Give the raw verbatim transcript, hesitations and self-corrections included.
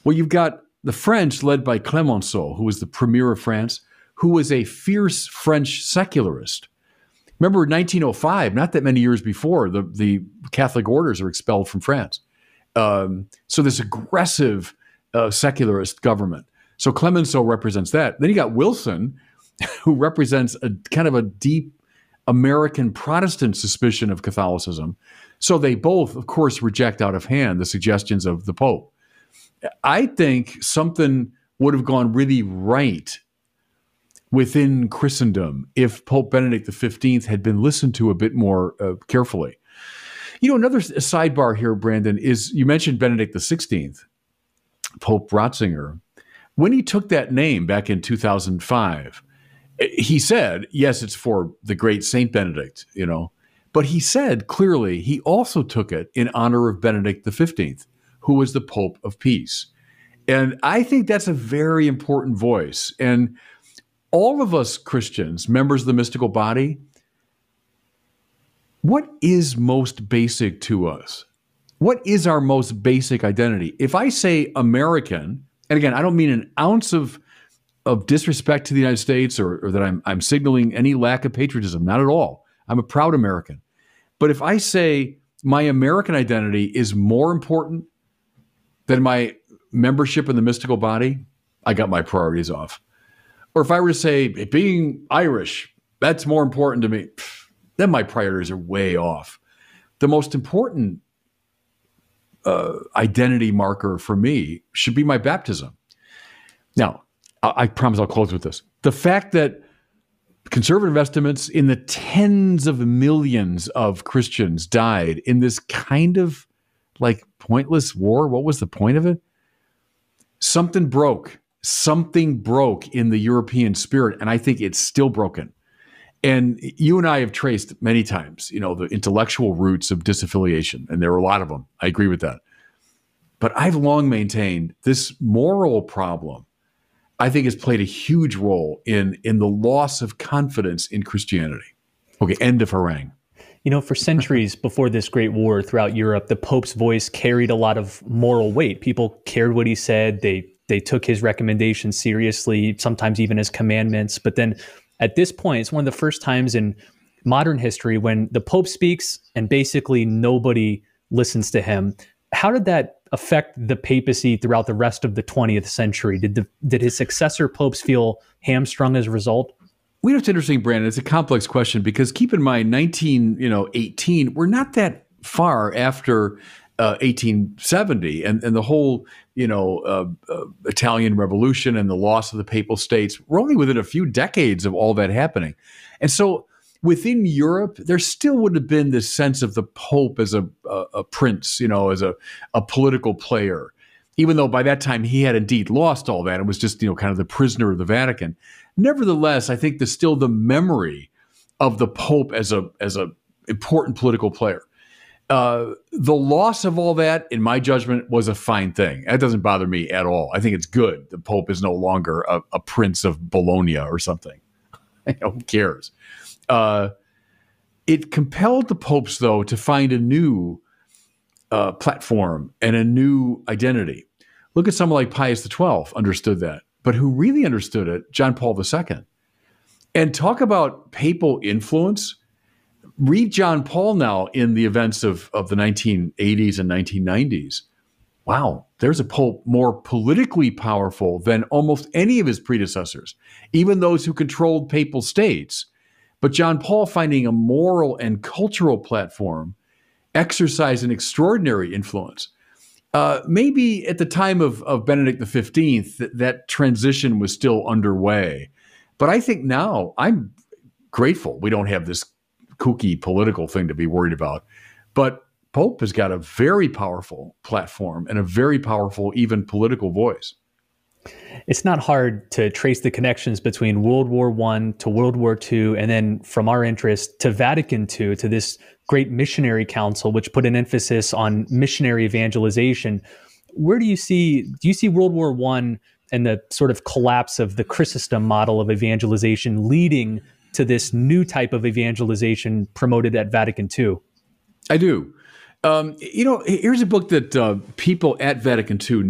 Well, you've got the French led by Clemenceau, who was the premier of France, who was a fierce French secularist. Remember, nineteen oh five, not that many years before, the, the Catholic orders are expelled from France. Um, so this aggressive uh, secularist government. So Clemenceau represents that. Then you got Wilson, who represents a kind of a deep American Protestant suspicion of Catholicism. So they both, of course, reject out of hand the suggestions of the Pope. I think something would have gone really right within Christendom if Pope Benedict the fifteenth had been listened to a bit more uh, carefully. You know, another sidebar here, Brandon, is you mentioned Benedict the sixteenth, Pope Ratzinger. When he took that name back in two thousand five, he said, yes, it's for the great Saint Benedict, you know, but he said clearly he also took it in honor of Benedict the fifteenth, who was the Pope of Peace. And I think that's a very important voice. And all of us Christians, members of the mystical body, what is most basic to us? What is our most basic identity? If I say American, and again, I don't mean an ounce of, of disrespect to the United States or, or that I'm, I'm signaling any lack of patriotism, not at all. I'm a proud American. But if I say my American identity is more important than my membership in the mystical body, I got my priorities off. Or if I were to say being Irish, that's more important to me, then my priorities are way off. The most important uh, identity marker for me should be my baptism. Now, I, I promise I'll close with this. The fact that conservative estimates in the tens of millions of Christians died in this kind of like pointless war. What was the point of it? Something broke. Something broke in the European spirit, and I think it's still broken. And you and I have traced many times, you know, the intellectual roots of disaffiliation, and there are a lot of them. I agree with that. But I've long maintained this moral problem, I think, has played a huge role in, in the loss of confidence in Christianity. Okay, end of harangue. You know, for centuries before this great war throughout Europe, the Pope's voice carried a lot of moral weight. People cared what he said. They they took his recommendations seriously, sometimes even his commandments. But then at this point, it's one of the first times in modern history when the Pope speaks and basically nobody listens to him. How did that affect the papacy throughout the rest of the twentieth century? Did the did his successor popes feel hamstrung as a result? We know it's interesting, Brandon. It's a complex question because keep in mind, nineteen, you know, eighteen, we're not that far after uh, eighteen seventy and, and the whole, you know, uh, uh, Italian Revolution and the loss of the Papal States. We're only within a few decades of all that happening. And so within Europe, there still would have been this sense of the Pope as a, a, a prince, you know, as a, a political player, even though by that time he had indeed lost all that and was just, you know, kind of the prisoner of the Vatican. Nevertheless, I think there's still the memory of the Pope as a as a important political player. Uh, the loss of all that, in my judgment, was a fine thing. That doesn't bother me at all. I think it's good. The Pope is no longer a, a prince of Bologna or something. Who cares? Uh, it compelled the popes, though, to find a new uh, platform and a new identity. Look at someone like Pius the twelfth understood that. But who really understood it, John Paul the Second. And talk about papal influence. Read John Paul now in the events of, of the nineteen eighties and nineteen nineties. Wow, there's a pope more politically powerful than almost any of his predecessors, even those who controlled papal states. But John Paul finding a moral and cultural platform exercised an extraordinary influence. Uh, maybe at the time of, of Benedict the fifteenth, that, that transition was still underway. But I think now I'm grateful we don't have this kooky political thing to be worried about. But Pope has got a very powerful platform and a very powerful, even political voice. It's not hard to trace the connections between World War One to World War Two, and then from our interest to Vatican Two, to this great missionary council, which put an emphasis on missionary evangelization. Where do you see, do you see World War One and the sort of collapse of the Chrysostom model of evangelization leading to this new type of evangelization promoted at Vatican Two? I do. Um, you know, here's a book that uh, people at Vatican Two